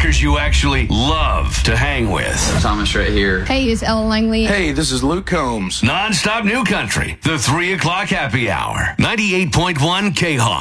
producers you actually love to hang with. Thomas right here. Hey, it's Ella Langley. Hey, this is Luke Combs. Non-stop new country. The 3 o'clock happy hour. 98.1 K-Hawk.